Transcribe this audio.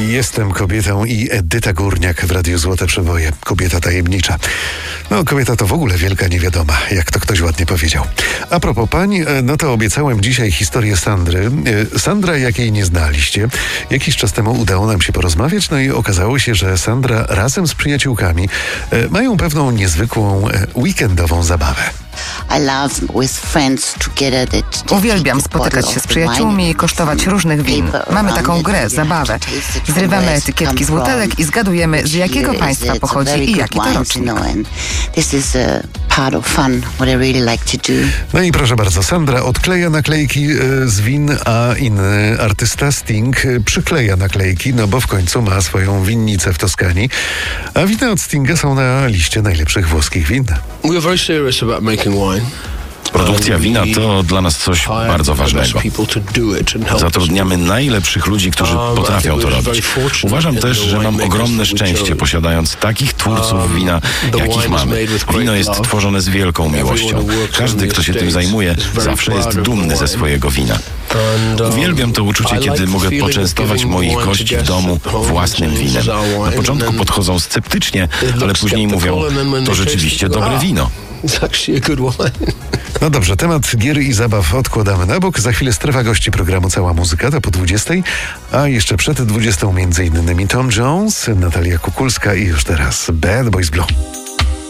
Jestem kobietą i Edyta Górniak w Radiu Złote Przeboje. Kobieta tajemnicza. No, kobieta to w ogóle wielka niewiadoma, jak to ktoś ładnie powiedział. A propos pań, no to obiecałem dzisiaj historię Sandry. Sandra, jakiej nie znaliście. Jakiś czas temu udało nam się porozmawiać, no i okazało się, że Sandra razem z przyjaciółkami mają pewną niezwykłą weekendową zabawę. Uwielbiam spotykać się z przyjaciółmi i kosztować różnych win. Mamy taką grę, zabawę. Zrywamy etykietki z butelek i zgadujemy, z jakiego państwa pochodzi i jaki to rocznik. No i proszę bardzo, Sandra odkleja naklejki z win, a inny artysta Sting przykleja naklejki, no bo w końcu ma swoją winnicę w Toskanii. A wina od Stinga są na liście najlepszych włoskich win. Produkcja wina to dla nas coś bardzo ważnego. Zatrudniamy najlepszych ludzi, którzy potrafią to robić. Uważam też, że mam ogromne szczęście, posiadając takich twórców wina, jakich mamy. Wino jest tworzone z wielką miłością. Każdy, kto się tym zajmuje, zawsze jest dumny ze swojego wina. Uwielbiam to uczucie, kiedy mogę poczęstować moich gości w domu własnym winem. Na początku podchodzą sceptycznie, ale później mówią, to rzeczywiście dobre wino. No dobrze, temat gier i zabaw odkładamy na bok. Za chwilę strefa gości programu Cała Muzyka, to po 20, a jeszcze przed 20 m.in. Tom Jones, Natalia Kukulska i już teraz Bad Boys Blue.